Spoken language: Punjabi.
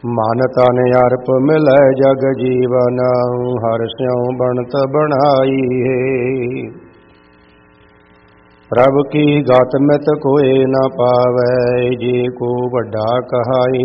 ਮਨ ਤਨ ਅਰਪ ਮਿਲੈ ਜਗ ਜੀਵਨ, ਹਰਿ ਸਿਉ ਬਣਤ ਬਣਾਈ ਹੈ। ਪ੍ਰਭ ਕੀ ਗਤ ਮਿਤ ਕੋਇ ਨ ਪਾਵੈ, ਜੇ ਕੋ ਵੱਡਾ ਕਹਾਈ